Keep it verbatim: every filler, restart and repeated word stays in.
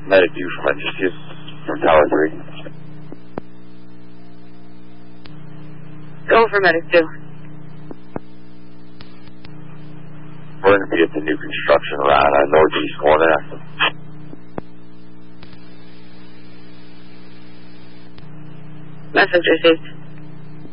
Medic two from Majestic from Tower three. Go for Medic two. We're going to be at the new construction around uh, northeast corner. Message received.